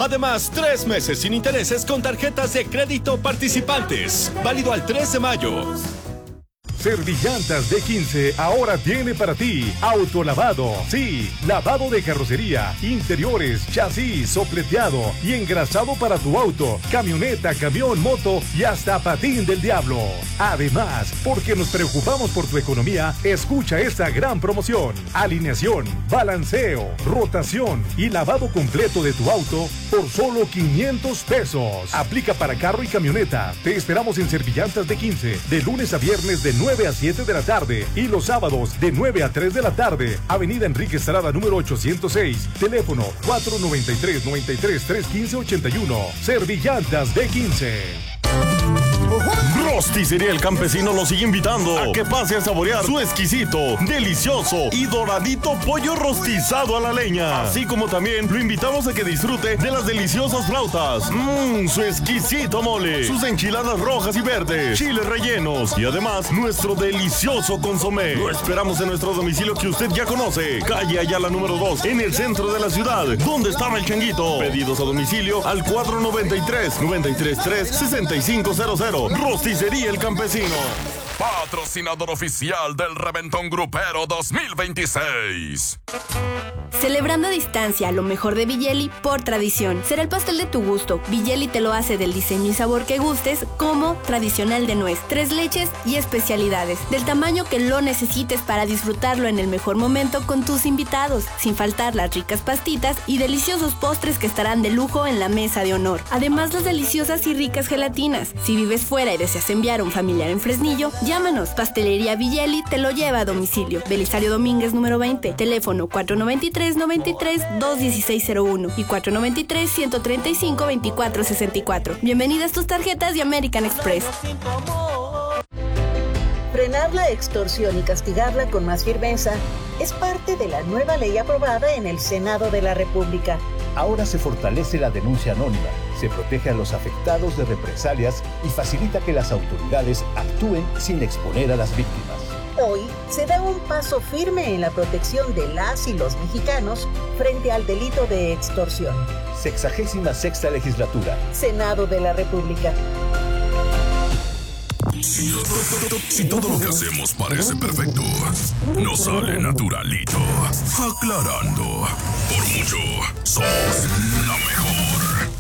Además, 3 meses sin intereses con tarjetas de crédito participantes. Válido al 3 de mayo. Servillantas D15 ahora tiene para ti autolavado. Sí, lavado de carrocería, interiores, chasis, sopleteado y engrasado para tu auto, camioneta, camión, moto y hasta patín del diablo. Además, porque nos preocupamos por tu economía, escucha esta gran promoción. Alineación, balanceo, rotación y lavado completo de tu auto por solo 500 pesos. Aplica para carro y camioneta. Te esperamos en Servillantas D15 de lunes a viernes de 9 a 7 de la tarde y los sábados de 9 a 3 de la tarde. Avenida Enrique Estrada número 806. Teléfono 493-93-315-81. Servillantas D15. Rosticería El Campesino lo sigue invitando a que pase a saborear su exquisito, delicioso y doradito pollo rostizado a la leña. Así como también lo invitamos a que disfrute de las deliciosas flautas, su exquisito mole, sus enchiladas rojas y verdes, chiles rellenos y además nuestro delicioso consomé. Lo esperamos en nuestro domicilio que usted ya conoce, calle Ayala número 2, en el centro de la ciudad, donde estaba el changuito. Pedidos a domicilio al 493-933-6500. Rosticería El Campesino. Patrocinador oficial del Reventón Grupero 2026. Celebrando a distancia lo mejor de Villeli por tradición. Será el pastel de tu gusto. Villeli te lo hace del diseño y sabor que gustes, como tradicional de nuez, 3 leches y especialidades, del tamaño que lo necesites para disfrutarlo en el mejor momento con tus invitados, sin faltar las ricas pastitas y deliciosos postres que estarán de lujo en la mesa de honor. Además, las deliciosas y ricas gelatinas. Si vives fuera y deseas enviar a un familiar en Fresnillo, llámanos. Pastelería Villeli te lo lleva a domicilio. Belisario Domínguez número 20. Teléfono 493-21601 y 493-135-2464. Bienvenidas tus tarjetas de American Express. Frenar la extorsión y castigarla con más firmeza es parte de la nueva ley aprobada en el Senado de la República. Ahora se fortalece la denuncia anónima, se protege a los afectados de represalias y facilita que las autoridades actúen sin exponer a las víctimas. Hoy se da un paso firme en la protección de las y los mexicanos frente al delito de extorsión. 66ª legislatura. Senado de la República. Si todo lo que hacemos parece perfecto, nos sale naturalito. Aclarando, por mucho, somos la mejor.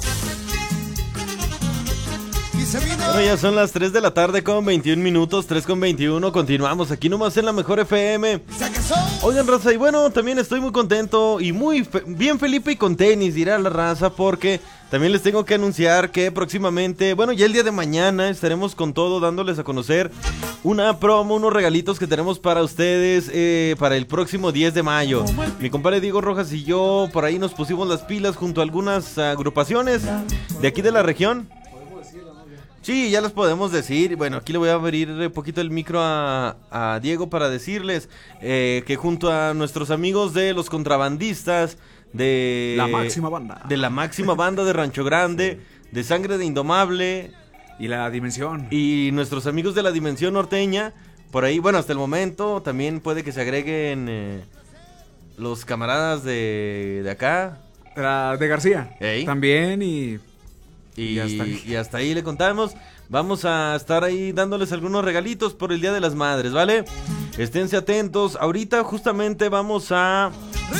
Bueno, ya son las 3 de la tarde con 21 minutos, 3 con 21. Continuamos aquí nomás en la mejor FM. Oigan, raza, y bueno, también estoy muy contento y muy bien Felipe y con tenis, dirá la raza, porque también les tengo que anunciar que próximamente, bueno, ya el día de mañana estaremos con todo dándoles a conocer una promo, unos regalitos que tenemos para ustedes para el próximo 10 de mayo. Mi compadre Diego Rojas y yo por ahí nos pusimos las pilas junto a algunas agrupaciones de aquí de la región. Sí, ya las podemos decir. Bueno, aquí le voy a abrir un poquito el micro a Diego para decirles que junto a nuestros amigos de los contrabandistas de la máxima banda de Rancho Grande, de Sangre de Indomable y la Dimensión y nuestros amigos de la Dimensión Norteña, por ahí, bueno, hasta el momento también puede que se agreguen los camaradas de acá, de García, también y hasta ahí le contamos. Vamos a estar ahí dándoles algunos regalitos por el Día de las Madres, ¿vale? Esténse atentos. Ahorita justamente vamos a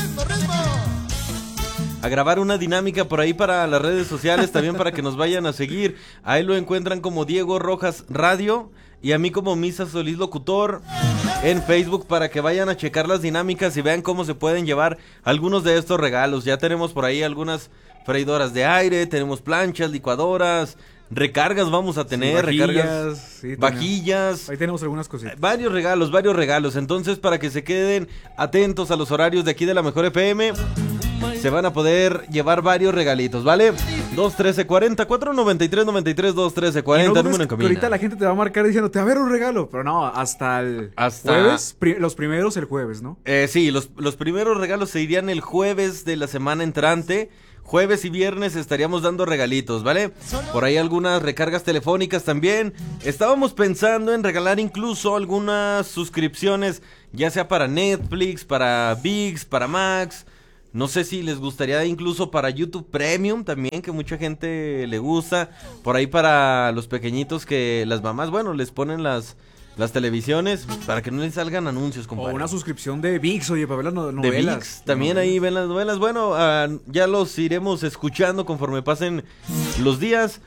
grabar una dinámica por ahí para las redes sociales, también para que nos vayan a seguir. Ahí lo encuentran como Diego Rojas Radio y a mí como Misa Solís Locutor en Facebook, para que vayan a checar las dinámicas y vean cómo se pueden llevar algunos de estos regalos. Ya tenemos por ahí algunas freidoras de aire, tenemos planchas, licuadoras, recargas vamos a tener, vajillas. Ahí tenemos algunas cositas. Varios regalos. Entonces, para que se queden atentos a los horarios de aquí de la Mejor FM, se van a poder llevar varios regalitos, ¿vale? 213-40, 493-93, 213-40, número en cabina. Ahorita la gente te va a marcar diciéndote, a ver, un regalo. Pero no, hasta jueves, los primeros el jueves, ¿no? Sí, los primeros regalos se irían el jueves de la semana entrante. Jueves y viernes estaríamos dando regalitos, ¿vale? Por ahí algunas recargas telefónicas también. Estábamos pensando en regalar incluso algunas suscripciones, ya sea para Netflix, para ViX, para Max, No sé si les gustaría incluso para YouTube Premium también, que mucha gente le gusta. Por ahí para los pequeñitos que las mamás, bueno, les ponen las televisiones para que no les salgan anuncios, compadre. O una suscripción de ViX, oye, para ver las novelas. De ViX, también ahí ven las novelas. Bueno, ya los iremos escuchando conforme pasen los días.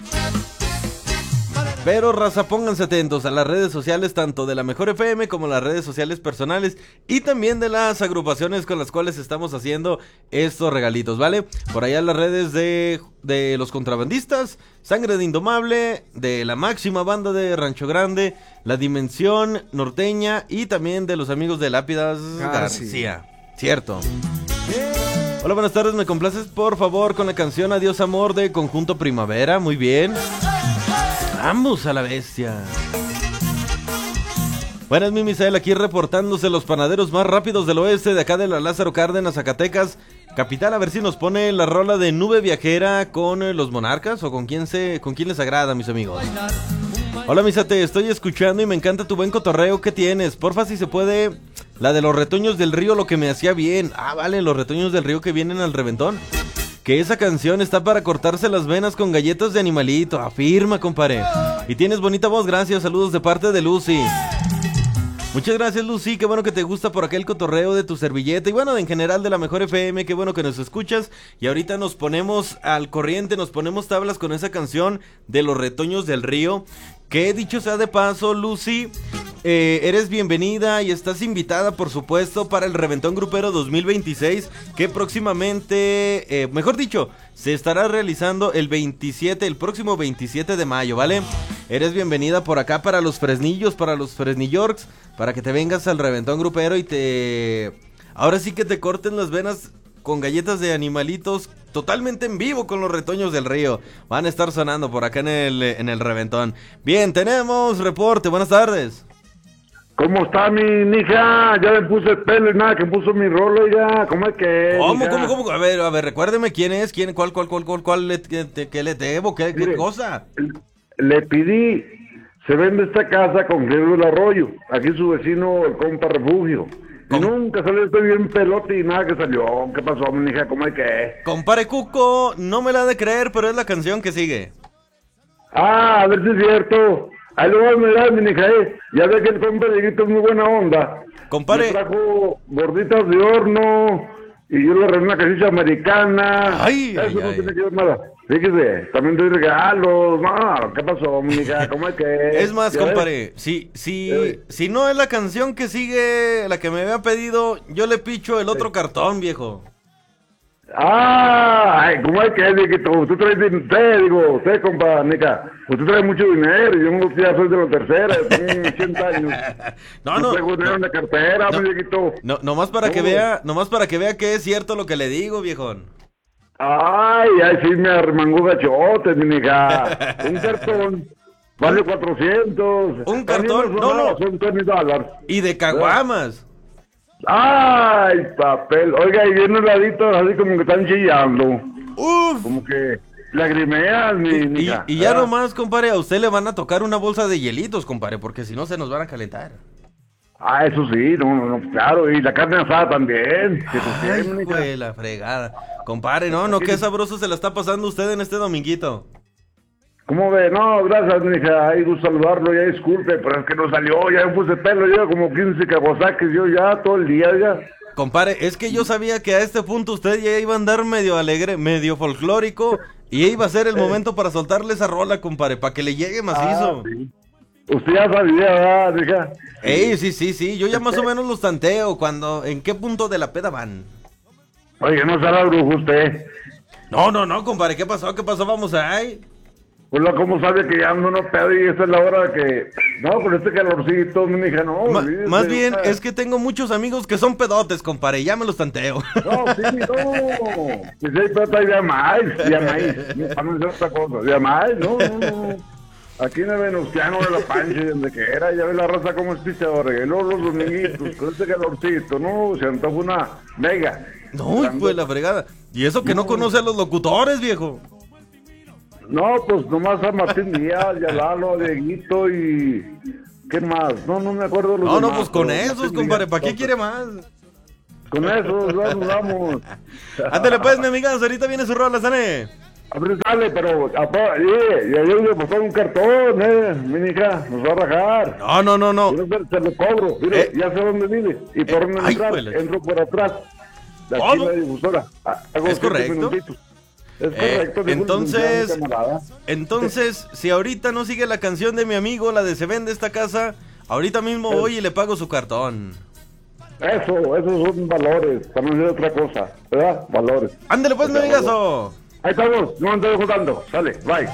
Pero raza, pónganse atentos a las redes sociales, tanto de la Mejor FM como las redes sociales personales y también de las agrupaciones con las cuales estamos haciendo estos regalitos, ¿vale? Por allá las redes de los contrabandistas, Sangre de Indomable, de la máxima banda de Rancho Grande, La Dimensión Norteña y también de los amigos de Lápidas García. Cierto. Hola, buenas tardes, ¿me complaces por favor con la canción Adiós Amor de Conjunto Primavera? Muy bien. Vamos a la bestia. Buenas, mi Misael, aquí reportándose los panaderos más rápidos del oeste, de acá de la Lázaro Cárdenas, Zacatecas, capital. A ver si nos pone la rola de Nube Viajera con los Monarcas o con quién les agrada, mis amigos. Hola, Misa, te estoy escuchando y me encanta tu buen cotorreo que tienes. Porfa, si se puede, la de los retoños del río, lo que me hacía bien. Ah, vale, los retoños del río que vienen al reventón. Que esa canción está para cortarse las venas con galletas de animalito. Afirma, compadre. Y tienes bonita voz, gracias. Saludos de parte de Lucy. Muchas gracias, Lucy. Qué bueno que te gusta por aquel cotorreo de tu servilleta. Y bueno, en general de la Mejor FM, qué bueno que nos escuchas. Y ahorita nos ponemos al corriente, nos ponemos tablas con esa canción de los retoños del río. Que dicho sea de paso, Lucy, eres bienvenida y estás invitada, por supuesto, para el Reventón Grupero 2026, que próximamente, mejor dicho, se estará realizando el próximo 27 de mayo, ¿vale? Eres bienvenida por acá para los Fresnillos, para los Fresnillorks, para que te vengas al Reventón Grupero y ahora sí que te corten las venas con galletas de animalitos totalmente en vivo con los retoños del río. Van a estar sonando por acá en el Reventón. Bien, tenemos reporte. Buenas tardes. ¿Cómo está mi hija? Ya le puse el pelo y nada, que puso mi rolo ya. ¿Cómo es que? ¿Cómo? A ver, recuérdeme quién es, cuál qué le debo, qué cosa. Le pedí, se vende esta casa con Diego del Arroyo. Aquí su vecino, el compa Refugio. Y nunca salió este bien pelote y nada que salió. ¿Qué pasó, mi hija? ¿Cómo es que? Compare Cuco, no me la ha de creer, pero es la canción que sigue. A ver si es cierto. Ahí lo vas a mirar, mi hija, ya ve que el compa Dieguito es muy buena onda. Compare. Me trajo gorditas de horno y yo le regalé una casilla americana. Eso no tiene que ver nada. Fíjese, también doy regalos. No, ¿qué pasó, mi hija? ¿Cómo es que? Es más, compadre, si no es la canción que sigue, la que me había pedido, yo le picho el otro cartón, viejo. ¿Cómo es que, Dieguito? Usted, compa, Nica, usted trae mucho dinero, yo ya soy de la tercera, tengo 80 años. No traigo dinero en la cartera, mi Dieguito. Nomás para que vea que es cierto lo que le digo, viejón. Sí me arremangó gachotes, mi hija. Un cartón vale 400. Un cartón, no. Son $20. Y de caguamas. Papel. Oiga, y viene heladitos así como que están chillando. Como que lagrimean, mi hija. Y ya nomás, compadre, a usted le van a tocar una bolsa de hielitos, compadre, porque si no se nos van a calentar. Eso sí, no, claro, y la carne asada también. Ay, la fregada. Compadre, no, qué sabroso se la está pasando usted en este dominguito. ¿Cómo ve? No, gracias, mija, ahí gusto saludarlo, ya disculpe, pero es que no salió, ya me puse pelo, yo como 15 cagosaques, yo ya todo el día, ya. Compadre, es que yo sabía que a este punto usted ya iba a andar medio alegre, medio folclórico, y iba a ser el momento para soltarle esa rola, compadre, para que le llegue macizo. Sí. Usted ya sabía, ¿verdad, mija? Sí, yo ya más o menos los tanteo, ¿en qué punto de la peda van? Oye, no se la brujo usted. No, compadre, ¿qué pasó? Vamos ahí. Pues ¿cómo sabe que ya ando no pedo y esta es la hora que... No, con este calorcito, mi hija, no. Más bien, es que tengo muchos amigos que son pedotes, compadre, ya me los tanteo. No. Si hay plata, ya más. Para no hacer otra cosa, ya más, no. Aquí en el Venustiano de la Pancha, donde que era, ya ve la raza como es pisteador, regaló los dominguitos, con este calorcito, no, se antoja una mega. No, pues la fregada. Y eso que no conoce a los locutores, viejo. No, pues nomás a Martín Díaz, y a Lalo, a Dieguito y... ¿Qué más? No me acuerdo los demás. Pues con esos, compadre, ¿para qué quiere más? Con eso, vamos. Ándale pues, mi amiga, ahorita viene su rola, ¿sale? A ver, sale, pero ya le pasó un cartón, mi hija, nos va a rajar. No. Se lo cobro, mire, ya sé dónde vive. Y por dónde entrar, entro por atrás. De aquí la difusora. ¿Es correcto? Es correcto. Entonces, si ahorita no sigue la canción de mi amigo, la de Se Vende Esta Casa, ahorita mismo voy y le pago su cartón. Esos son valores, para no decir otra cosa, ¿verdad? Valores. Ándale pues, mi amigazo. Ahí estamos, no ando jugando. Sale, bye.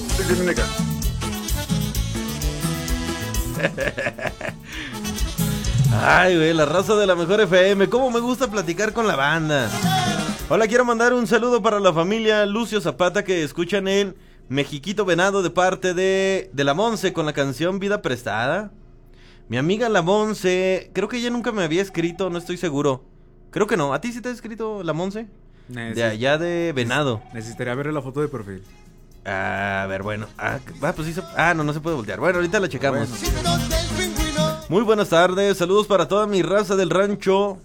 Ay, güey, la raza de la mejor FM. Cómo me gusta platicar con la banda. Hola, quiero mandar un saludo para la familia Lucio Zapata que escuchan el Mexiquito Venado de parte de la Monse con la canción Vida Prestada. Mi amiga la Monse, creo que ella nunca me había escrito, no estoy seguro. Creo que no. ¿A ti sí te ha escrito la Monse? De allá de Venado. Necesitaría ver la foto de perfil. A ver, bueno. Pues sí no se puede voltear. Bueno, ahorita la checamos. Bueno. Muy buenas tardes. Saludos para toda mi raza del rancho.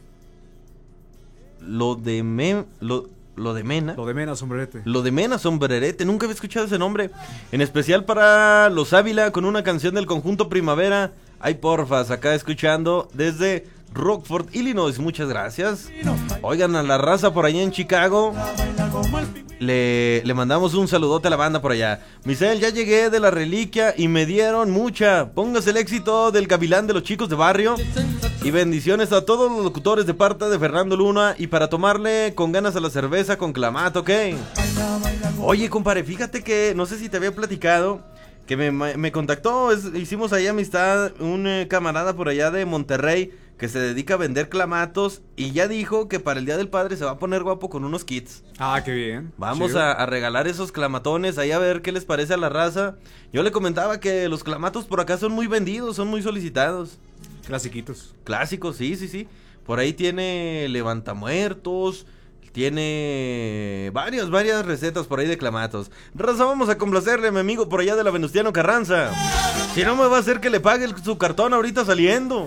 Lo de Mena, Sombrerete. Lo de Mena, Sombrerete. Nunca había escuchado ese nombre. En especial para los Ávila con una canción del conjunto Primavera. Ay, porfas, acá escuchando desde Rockford, Illinois, muchas gracias. Oigan, a la raza por allá en Chicago le mandamos un saludote a la banda por allá. Misael, ya llegué de la reliquia y me dieron mucha. Póngase el éxito del gavilán de los chicos de barrio. Y bendiciones a todos los locutores de parte de Fernando Luna. Y para tomarle con ganas a la cerveza con clamato, ¿ok? Oye, compadre, fíjate que no sé si te había platicado que me contactó, hicimos ahí amistad, un camarada por allá de Monterrey que se dedica a vender clamatos y ya dijo que para el Día del Padre se va a poner guapo con unos kits. Ah, qué bien. Vamos a regalar esos clamatones ahí a ver qué les parece a la raza. Yo le comentaba que los clamatos por acá son muy vendidos, son muy solicitados. Clasiquitos. Clásicos, sí. Por ahí tiene levantamuertos, tiene varias recetas por ahí de clamatos. Raza, vamos a complacerle a mi amigo por allá de la Venustiano Carranza. Si no me va a hacer que le pague su cartón ahorita saliendo.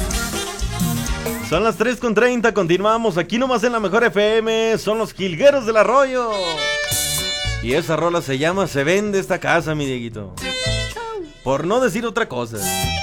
Son las 3:30, continuamos aquí nomás en la mejor FM. Son los Jilgueros del Arroyo. Y esa rola se llama Se Vende Esta Casa, mi Dieguito. Por no decir otra cosa.